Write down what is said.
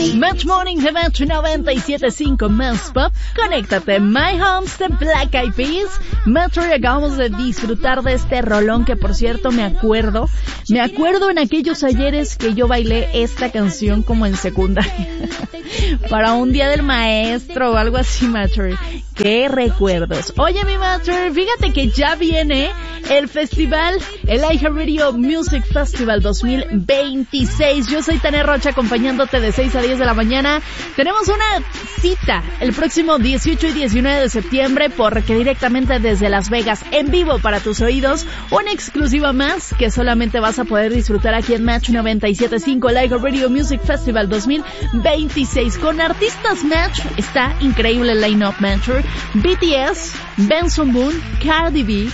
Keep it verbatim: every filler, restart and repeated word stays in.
Match Morning de Match noventa y siete punto cinco Más Pop. Conéctate. My Homes de Black Eyed Peas. Metro, y acabamos de disfrutar de este rolón que, por cierto, me acuerdo. Me acuerdo en aquellos ayeres que yo bailé esta canción como en secundaria. Para un día del maestro o algo así, Metro. ¡Qué recuerdos! Oye, mi Metro, fíjate que ya viene el festival, el iHeartRadio Music Festival dos mil veintiséis. Yo soy Tania Rocha, acompañándote de seis a diez de la mañana. Tenemos una cita el próximo dieciocho y diecinueve de septiembre, porque directamente desde Las Vegas, en vivo para tus oídos, una exclusiva más que solamente vas a poder disfrutar aquí en Match noventa y siete punto cinco, el iHeartRadio Music Festival dos mil veintiséis. Con artistas Match, está increíble el line-up, Match. B T S, Benson Boone, Cardi B,